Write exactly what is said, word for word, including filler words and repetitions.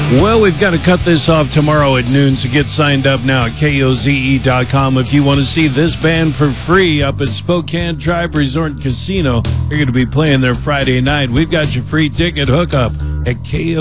Well, we've got to cut this off tomorrow at noon, so get signed up now at K O Z E dot com if you want to see this band for free up at Spokane Tribe Resort and Casino. They're going to be playing there Friday night. We've got your free ticket hookup at K O Z E.